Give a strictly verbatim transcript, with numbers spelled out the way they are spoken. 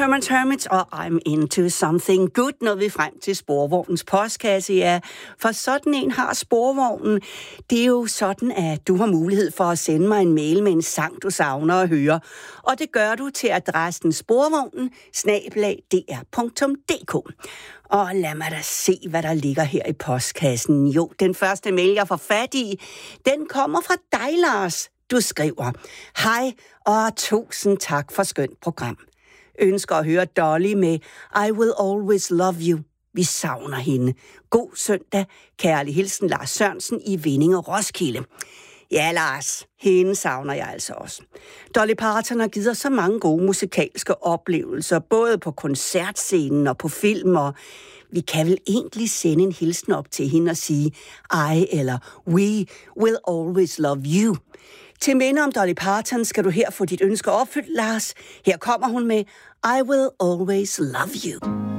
Herman's Hermits og I'm Into Something Good, når vi frem til Sporvognens postkasse, ja. For sådan en har Sporvognen. Det er jo sådan, at du har mulighed for at sende mig en mail med en sang, du savner at høre. Og det gør du til adressen sporvognen snabel-a d r punktum d k. Og lad mig da se, hvad der ligger her i postkassen. Jo, den første mail, jeg får fat i, den kommer fra dig, Lars. Du skriver: Hej og tusind tak for skønt program. Ønsker at høre Dolly med I Will Always Love You. Vi savner hende. God søndag. Kærlig hilsen, Lars Sørensen i Vinding og Roskilde. Ja, Lars, hende savner jeg altså også. Dolly Parton har givet os så mange gode musikalske oplevelser, både på koncertscenen og på film, og vi kan vel egentlig sende en hilsen op til hende og sige I eller We will always love you. Til minde om Dolly Parton skal du her få dit ønske opfyldt, Lars. Her kommer hun med I Will Always Love You.